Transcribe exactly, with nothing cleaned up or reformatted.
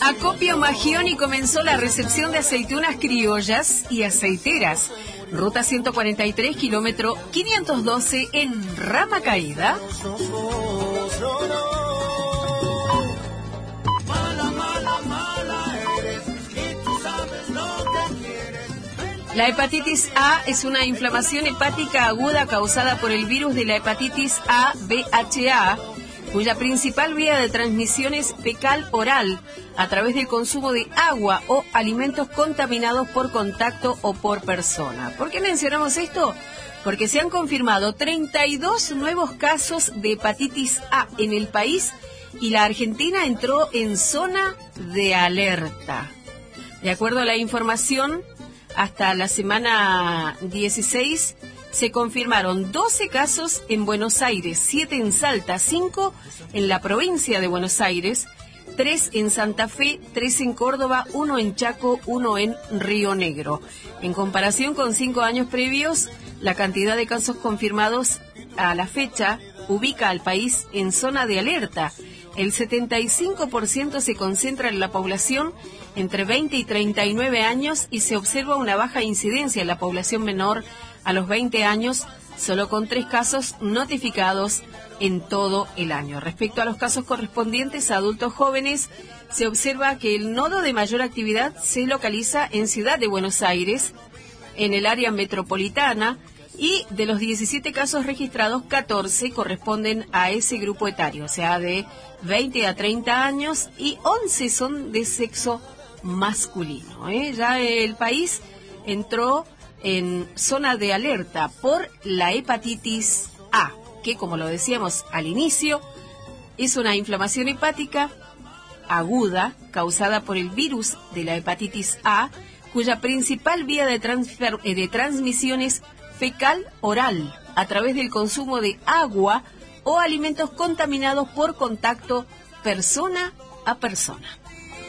Acopio Magioni comenzó la recepción de aceitunas criollas y aceiteras. Ruta ciento cuarenta y tres, kilómetro quinientos doce en Rama Caída. La hepatitis A es una inflamación hepática aguda causada por el virus de la hepatitis A B H A, cuya principal vía de transmisión es fecal-oral, a través del consumo de agua o alimentos contaminados por contacto o por persona. ¿Por qué mencionamos esto? Porque se han confirmado treinta y dos nuevos casos de hepatitis A en el país y la Argentina entró en zona de alerta. De acuerdo a la información, hasta la semana dieciséis se confirmaron doce casos en Buenos Aires, siete en Salta, cinco en la provincia de Buenos Aires, tres en Santa Fe, tres en Córdoba, uno en Chaco, uno en Río Negro. En comparación con cinco años previos, la cantidad de casos confirmados a la fecha ubica al país en zona de alerta. El setenta y cinco por ciento se concentra en la población entre veinte y treinta y nueve años y se observa una baja incidencia en la población menor a los veinte años, solo con tres casos notificados en todo el año. Respecto a los casos correspondientes a adultos jóvenes, se observa que el nodo de mayor actividad se localiza en Ciudad de Buenos Aires, en el área metropolitana, y de los diecisiete casos registrados, catorce corresponden a ese grupo etario, o sea, de veinte a treinta años, y once son de sexo masculino. ¿eh? Ya el país entró en zona de alerta por la hepatitis A, que, como lo decíamos al inicio, es una inflamación hepática aguda causada por el virus de la hepatitis A, cuya principal vía de, transfer, de transmisión es fecal-oral, a través del consumo de agua o alimentos contaminados por contacto persona a persona.